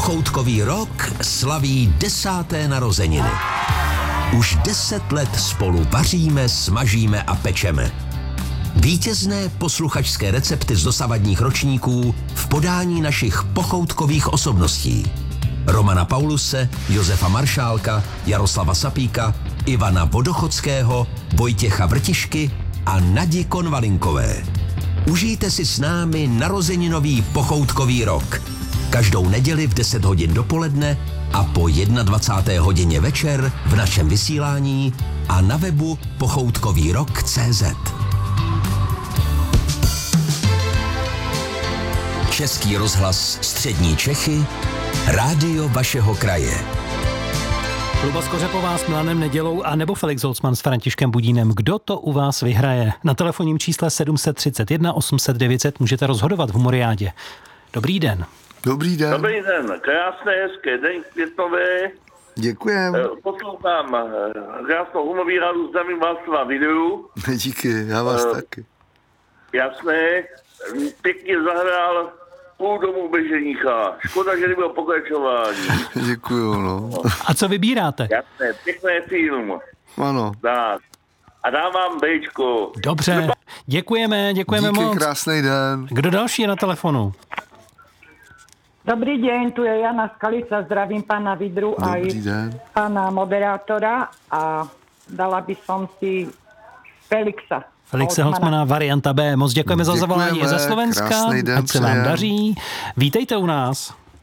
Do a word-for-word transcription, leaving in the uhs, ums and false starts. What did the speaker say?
Pochoutkový rok slaví desáté narozeniny. Už deset let spolu vaříme, smažíme a pečeme. Vítězné posluchačské recepty z dosavadních ročníků v podání našich pochoutkových osobností. Romana Pauluse, Josefa Maršálka, Jaroslava Sapíka, Ivana Vodochodského, Vojtěcha Vrtišky a Nadi Konvalinkové. Užijte si s námi narozeninový pochoutkový rok. Každou neděli v deset hodin dopoledne a po dvacáté jedné hodině večer v našem vysílání a na webu pochoutkový rok tečka cé zet. Český rozhlas Střední Čechy, rádio vašeho kraje. Luba Skořepová s Milanem Nedělou a nebo Felix Holcman s Františkem Budínem. Kdo to u vás vyhraje? Na telefonním čísle sedm set třicet jedna osm set devět set můžete rozhodovat v Humoriádě. Dobrý den. Dobrý den. Dobrý den, krásné, hezké, den květnové. Děkujem. Poslouchám krásnou humorírádu, zdravím vás na videu. Díky, já vás uh, taky. Jasné, pěkně zahrál Půl domu bez ženicha. Škoda, že nebylo pokračování. Děkuju, no. A co vybíráte? Jasné, pěkný film. Ano. Tak. A dám vám bejčko. Dobře, děkujeme, děkujeme Díky, moc. krásný den. Kdo další je na telefonu? Dobrý deň, tu je Jana Skalica, zdravím pána Vidru a aj pána moderátora a dala by som si Felixa. Felixe Holcmana, varianta B. Moc děkujeme, děkujeme za zavolání ze Slovenska. Den, ať se vám daří. Vítejte u nás.